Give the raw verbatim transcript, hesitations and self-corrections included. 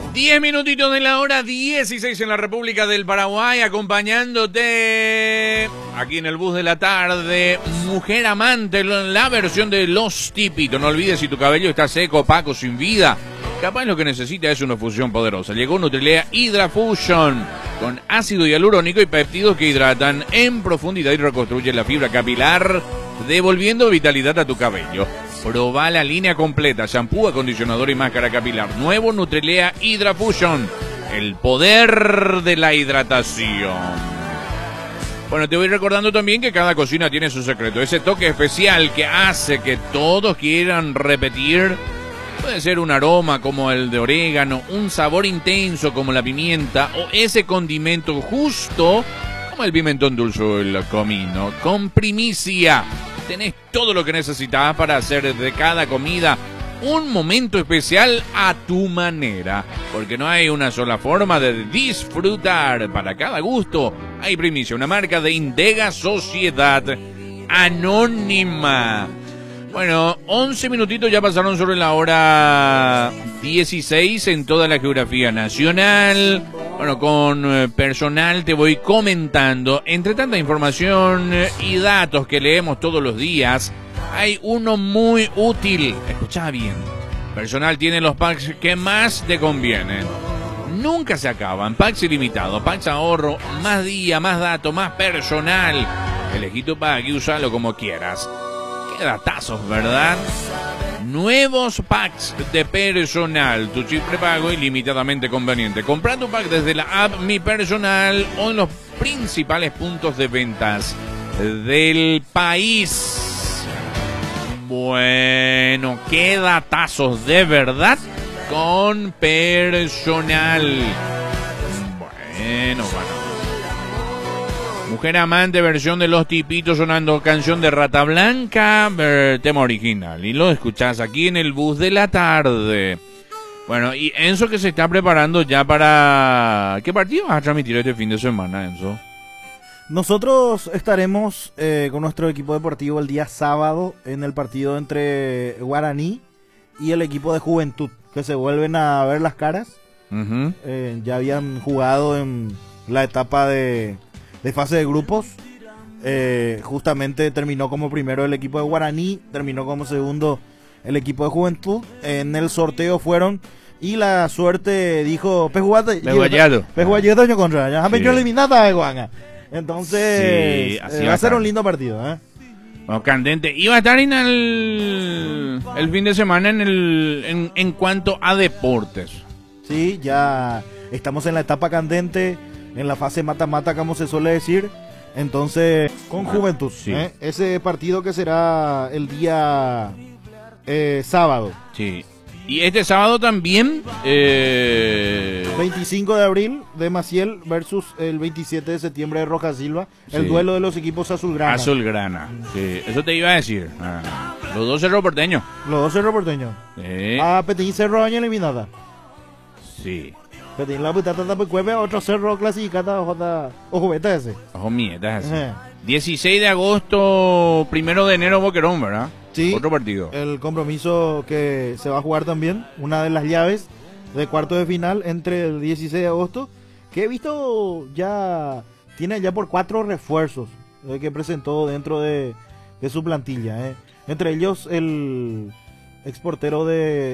Diez minutitos de la hora dieciséis en la República del Paraguay, acompañándote aquí en el bus de la tarde. Mujer amante, la versión de Los Tipitos. No olvides, si tu cabello está seco, opaco, sin vida, capaz lo que necesita es una fusión poderosa. Llegó Nutrilea Hydra Fusion, con ácido hialurónico y péptidos que hidratan en profundidad y reconstruyen la fibra capilar, devolviendo vitalidad a tu cabello. Probá la línea completa, shampoo, acondicionador y máscara capilar. Nuevo Nutrilea Hydra Fusion, el poder de la hidratación. Bueno, te voy recordando también que cada cocina tiene su secreto. Ese toque especial que hace que todos quieran repetir. Puede ser un aroma como el de orégano, un sabor intenso como la pimienta, o ese condimento justo como el pimentón dulce o el comino. Con Primicia tenés todo lo que necesitas para hacer de cada comida un momento especial a tu manera, porque no hay una sola forma de disfrutar. Para cada gusto hay Primicia, una marca de Indega Sociedad Anónima. Bueno, once minutitos ya pasaron sobre la hora dieciséis en toda la geografía nacional. Bueno, con personal te voy comentando. Entre tanta información y datos que leemos todos los días, hay uno muy útil. Escucha bien. Personal tiene los packs que más te convienen. Nunca se acaban. Packs ilimitados, packs ahorro, más día, más datos, más personal. Elegí tu pack y úsalo como quieras. Datazos, ¿verdad? Nuevos packs de personal, tu chip prepago ilimitadamente conveniente. Compra tu pack desde la app Mi Personal o en los principales puntos de ventas del país. Bueno, qué datazos de verdad con personal. Bueno, bueno. Mujer amante, versión de Los Tipitos, sonando canción de Rata Blanca, tema original. Y lo escuchás aquí en el bus de la tarde. Bueno, y Enzo, que se está preparando ya para... ¿Qué partido vas a transmitir este fin de semana, Enzo? Nosotros estaremos eh, con nuestro equipo deportivo el día sábado en el partido entre Guaraní y el equipo de Juventud, que se vuelven a ver las caras. Uh-huh. eh, ya habían jugado en la etapa de... de fase de grupos. eh, justamente terminó como primero el equipo de Guaraní, terminó como segundo el equipo de Juventud. En el sorteo fueron y la suerte dijo Pejuato Pejuato yo contra ya me yo eliminada de Guanga. Entonces sí, eh, va a ser un lindo partido, ¿eh? Bueno, candente. Iba a estar en el, el fin de semana en el en, en cuanto a deportes. Sí, ya estamos en la etapa candente, en la fase mata-mata, como se suele decir. Entonces, con Juventud, sí. ¿eh? Ese partido que será el día eh, sábado. Sí. Y este sábado también eh... veinticinco de abril de Maciel versus el veintisiete de septiembre de Roja Silva. El sí. duelo de los equipos azulgrana. Azulgrana, sí. Eso te iba a decir. Ah, los dos cerro porteños. Los dos cerro porteños. Sí. A Petín Cerro año eliminada. Sí. Petín la puta tata cueve otro cerro clasificada ojota ojo beta ese. Ojo mieta ese. Uh-huh. dieciséis de agosto, primero de enero Boquerón, ¿verdad? Sí. Otro partido. El compromiso que se va a jugar también, una de las llaves de cuartos de final entre el dieciséis de agosto, que he visto ya tiene ya por cuatro refuerzos eh, que presentó dentro de, de su plantilla, eh. Entre ellos el exportero de